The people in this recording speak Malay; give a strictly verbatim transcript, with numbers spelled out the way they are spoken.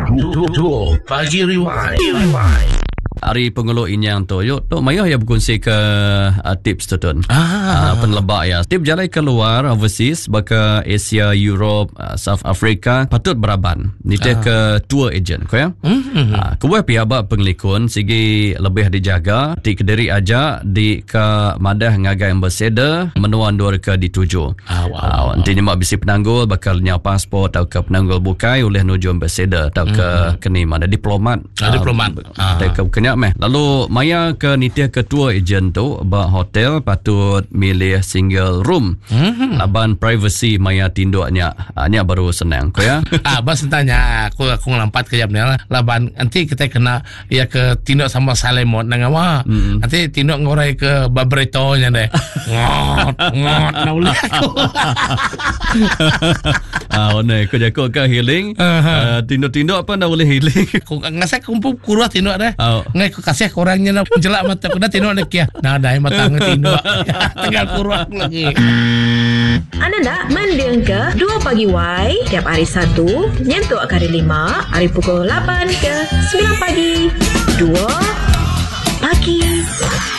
Dua Pagi Rewind. Hari pengeluh inyang tu yuk tu mayah ya berkongsi ke uh, tips tu tun ah. uh, penlebak ya tip jalan keluar overseas baka Asia, Europe, uh, South Africa patut beraban ni ah. ke tour agent ko ya mm-hmm. uh, kubuh pihak bak penglikun sigi lebih dijaga di kediri aja di ke madah ngagai ambassador menuan dua ke dituju ah, wow. uh, nanti nyemak bisi penanggul bakal nya pasport atau ke penanggul bukai oleh nuju ambassador atau ke mm-hmm. keni mana diplomat ah, uh, diplomat ah. ke kenya meh. Lalu maya ke nitia ketua ejen tu ba hotel patut milih single room. Mm-hmm. Laban privacy maya tinduknya. Nya baru senang ko ya. ah bas tanya aku aku ngelampat ke jamnya laban nanti kita kena ya ke tinduk sama Salemot nang awa. Mm-hmm. Nanti tinduk ngorai ke Babretonya deh. Ngot ngot naulih aku. ah one ko jako ke healing. Uh-huh. Uh, tinduk-tinduk apa nak boleh healing. Ku ngasih kumpul kurang tinduk deh. Oh. Ngai ku kasih kurangnya na jelak mata ku dah tinduk lagi ya. Nah dah matang tinduk. Tinggal kurang lagi. Anda nak mendeng ke dua Pagi Y tiap hari Sabtu nyentuk hari lima hari pukul lapan ke sembilan pagi. dua Pagi